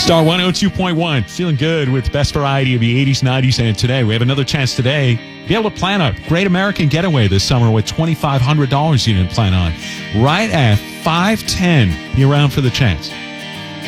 Star 102.1, feeling good with the best variety of the 80s, 90s, and today. We have another chance today to be able to plan a great American getaway this summer with $2,500 you didn't plan on. Right at 510, be around for the chance.